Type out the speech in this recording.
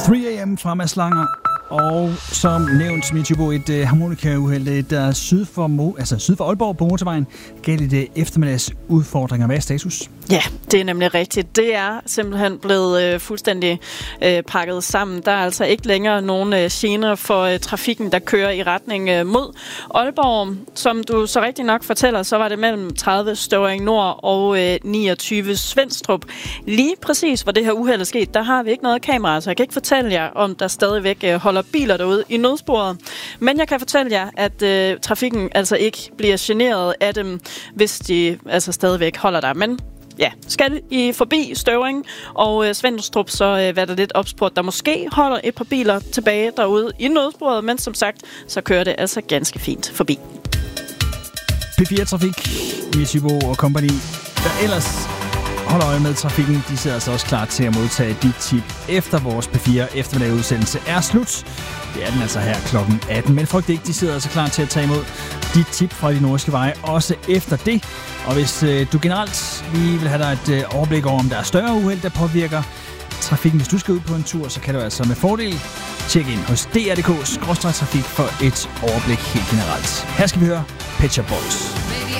3am fra Mads Langer. Og som nævnt, Mitsubo, et harmonikauheld, der syd for Aalborg på motorvejen, gav det eftermiddags udfordringer. Hvad er status? Ja, det er nemlig rigtigt. Det er simpelthen blevet fuldstændig pakket sammen. Der er altså ikke længere nogen gener for trafikken, der kører i retning mod Aalborg. Som du så rigtig nok fortæller, så var det mellem 30 Støvring Nord og 29 Svendstrup. Lige præcis, hvor det her uheld er sket, der har vi ikke noget kamera, så jeg kan ikke fortælle jer, om der stadigvæk holder biler derude i nødsporet. Men jeg kan fortælle jer, at trafikken altså ikke bliver generet af dem, hvis de altså stadigvæk holder der. Men ja, skal I forbi Støvring og Svendstrup, så var der lidt opspurgt, der måske holder et par biler tilbage derude i nødsporet, men som sagt, så kører det altså ganske fint forbi. P4 Trafik, Mitsubo og company, der ellers holder øje med trafikken, de sidder altså også klar til at modtage dit tip efter vores P4 eftermiddag udsendelse er slut. Det er den altså her klokken 18, men frygt ikke, de sidder altså klar til at tage imod dit tip fra de nordiske veje, også efter det. Og hvis du generelt lige vil have dig et overblik over, om der er større uheld, der påvirker trafikken, hvis du skal ud på en tur, så kan du altså med fordel tjekke ind hos dr.dk/trafik for et overblik helt generelt. Her skal vi høre Pet Shop Boys.